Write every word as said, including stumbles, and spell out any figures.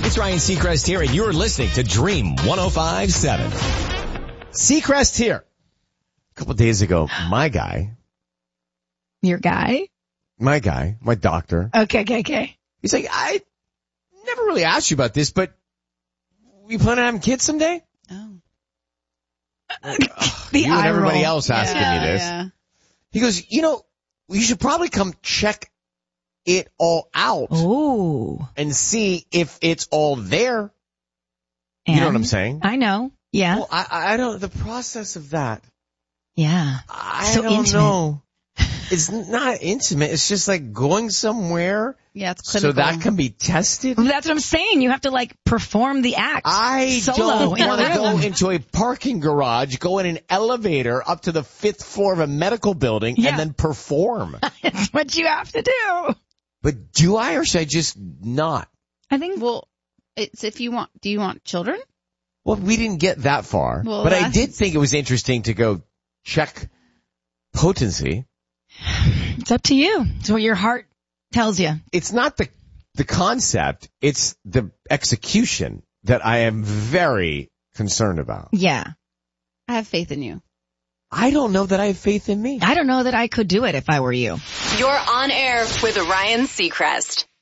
It's Ryan Seacrest here, and you're listening to Dream one oh five point seven. Seacrest here. A couple of days ago, my guy, Your guy? my guy, my doctor, Okay, okay, okay. he's like, I never really asked you about this, but we plan on having kids someday? Oh. The you and eye everybody roll. else asking yeah, me this. Yeah. He goes, you know, you should probably come check it all out Ooh. and see if it's all there. You know what I'm And- saying? I know. Yeah. Well, I, I don't, the process of that, Yeah. I So don't intimate. know. It's not intimate. It's just like going somewhere Yeah, it's so clinical. that can be tested. That's what I'm saying. You have to like perform the act. I Solo don't in a want to go room. into a parking garage, go in an elevator up to the fifth floor of a medical building, Yeah. and then perform. It's what you have to do. But do I, or should I just not? I think. Well, it's if you want, do you want children? Well, we didn't get that far. Well, but I that's- did think it was interesting to go check potency. It's up to you. It's what your heart tells you. It's not the the concept, it's the execution that I am very concerned about. Yeah. I have faith in you. I don't know that I have faith in me. I don't know that I could do it if I were you. You're on air with Ryan Seacrest.